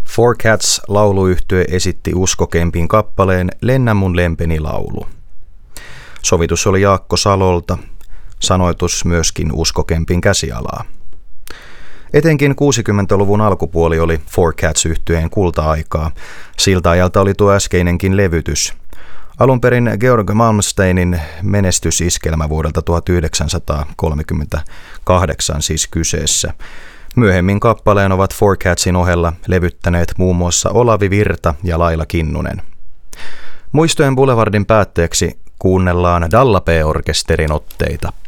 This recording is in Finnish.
Four Cats-lauluyhtye esitti Usko Kempin kappaleen Lennä mun lempeni laulu. Sovitus oli Jaakko Salolta, sanoitus myöskin Usko Kempin käsialaa. Etenkin 60-luvun alkupuoli oli Four Cats-yhtyeen kulta-aikaa. Siltä ajalta oli tuo äskeinenkin levytys. Alun perin Georg Malmsteinin menestysiskelmä vuodelta 1938 siis kyseessä. Myöhemmin kappaleen ovat Four Catsin ohella levyttäneet muun muassa Olavi Virta ja Laila Kinnunen. Muistojen Boulevardin päätteeksi kuunnellaan Dalla P-orkesterin otteita.